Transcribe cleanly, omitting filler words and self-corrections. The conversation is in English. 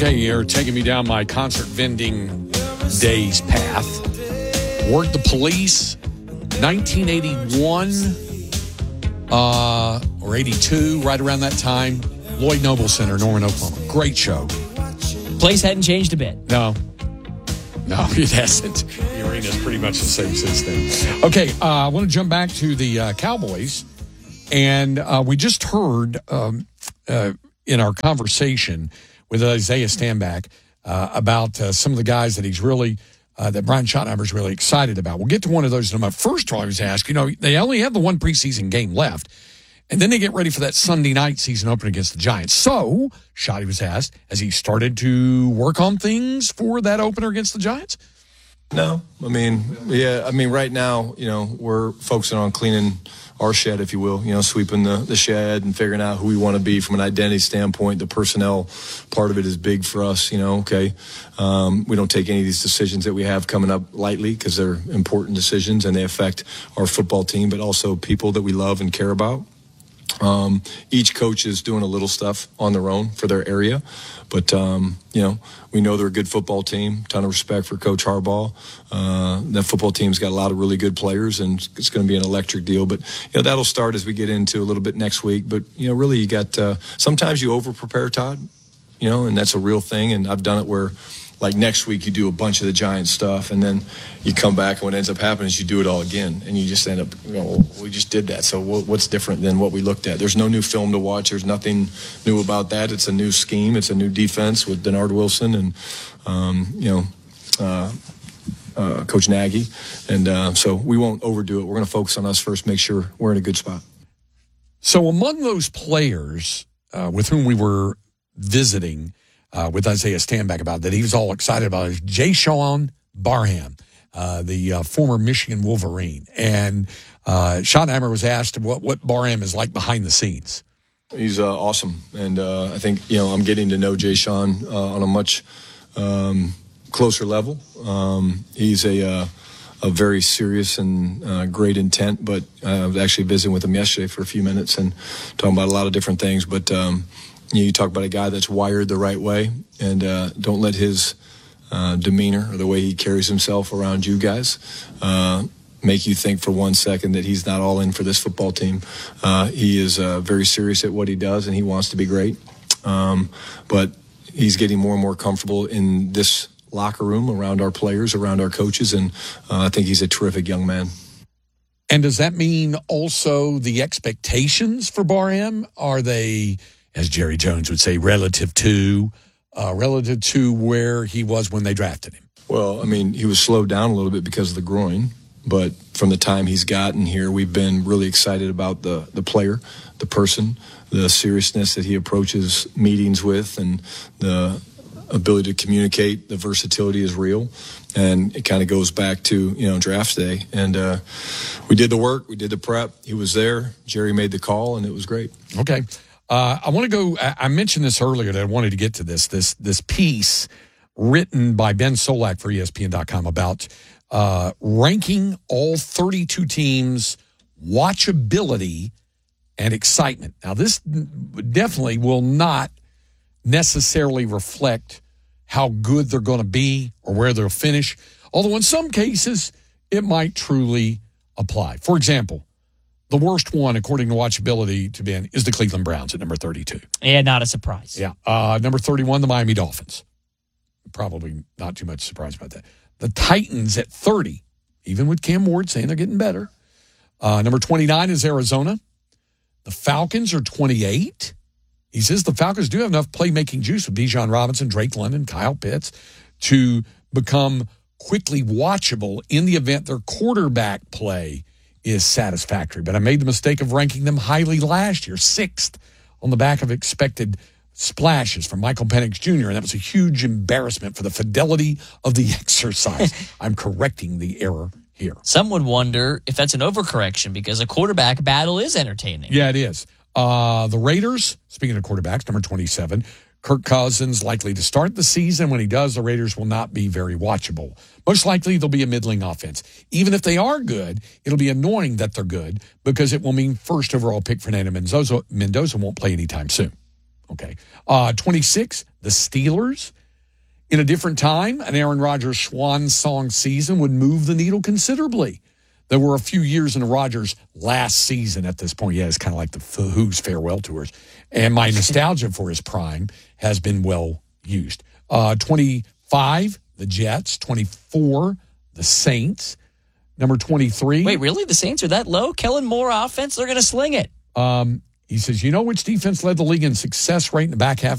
Okay, you're taking me down my concert vending days path. Worked the Police, 1981 or 82, right around that time. Lloyd Noble Center, Norman, Oklahoma. Great show. Place hadn't changed a bit. No, it hasn't. The arena's pretty much the same since then. Okay, I want to jump back to the Cowboys. And we just heard in our conversation with Isaiah Stanback about some of the guys that he's really, that Brian Schottenheimer's really excited about. We'll get to one of those in a moment. First of all, I was asked, they only have the one preseason game left, and then they get ready for that Sunday night season opener against the Giants. So, Schotty was asked, has he started to work on things for that opener against the Giants? No. Right now, we're focusing on cleaning our shed, if you will, sweeping the shed and figuring out who we want to be from an identity standpoint. The personnel part of it is big for us, okay. We don't take any of these decisions that we have coming up lightly because they're important decisions and they affect our football team, but also people that we love and care about. Each coach is doing a little stuff on their own for their area, but we know they're a good football team. Ton of respect for Coach Harbaugh. That football team's got a lot of really good players, and it's going to be an electric deal. But that'll start as we get into a little bit next week. But really, you got sometimes you over prepare, Todd. And that's a real thing. And I've done it where, like next week, you do a bunch of the Giants stuff, and then you come back, and what ends up happening is you do it all again, and you just end up, we just did that. So what's different than what we looked at? There's no new film to watch. There's nothing new about that. It's a new scheme. It's a new defense with Denard Wilson and, Coach Nagy. And so we won't overdo it. We're going to focus on us first, make sure we're in a good spot. So among those players with whom we were visiting with Isaiah Stanback about that he was all excited about is Jayshon Barham, the former Michigan Wolverine. And Schottenheimer was asked what Barham is like behind the scenes. He's awesome. And I think, I'm getting to know Jayshon on a much closer level. He's a very serious and great intent, but I was actually visiting with him yesterday for a few minutes and talking about a lot of different things. But you talk about a guy that's wired the right way, and don't let his demeanor or the way he carries himself around you guys make you think for 1 second that he's not all in for this football team. He is very serious at what he does, and he wants to be great. But he's getting more and more comfortable in this locker room, around our players, around our coaches, and I think he's a terrific young man. And does that mean also the expectations for Barham, are they, as Jerry Jones would say, relative to where he was when they drafted him? Well, he was slowed down a little bit because of the groin, but from the time he's gotten here, we've been really excited about the player, the person, the seriousness that he approaches meetings with, and the ability to communicate. The versatility is real, and it kind of goes back to draft day. And we did the work, we did the prep. He was there. Jerry made the call, and it was great. Okay. I want to go. I mentioned this earlier that I wanted to get to this piece written by Ben Solak for ESPN.com about ranking all 32 teams' watchability and excitement. Now, this definitely will not necessarily reflect how good they're going to be or where they'll finish, although in some cases it might truly apply. For example, the worst one, according to watchability to Ben, is the Cleveland Browns at number 32. Yeah, not a surprise. Yeah. Number 31, the Miami Dolphins. Probably not too much surprise about that. The Titans at 30, even with Cam Ward saying they're getting better. Number 29 is Arizona. The Falcons are 28. He says the Falcons do have enough playmaking juice with Bijan Robinson, Drake London, Kyle Pitts to become quickly watchable in the event their quarterback play is satisfactory. But I made the mistake of ranking them highly last year, 6th on the back of expected splashes from Michael Penix Jr., and that was a huge embarrassment for the fidelity of the exercise. I'm correcting the error here. Some would wonder if that's an overcorrection because a quarterback battle is entertaining. Yeah, it is. The Raiders, speaking of quarterbacks, number 27, Kirk Cousins likely to start the season. When he does, the Raiders will not be very watchable. Most likely, they'll be a middling offense. Even if they are good, it'll be annoying that they're good because it will mean first overall pick Fernando Mendoza won't play anytime soon. Okay. 26, the Steelers. In a different time, an Aaron Rodgers swan song season would move the needle considerably. There were a few years in Rodgers' last season at this point. Yeah, it's kind of like the Who's farewell tours. And my nostalgia for his prime has been well used. 25, the Jets. 24, the Saints. Number 23. Wait, really? The Saints are that low? Kellen Moore offense? They're going to sling it. He says, you know which defense led the league in success rate in the back half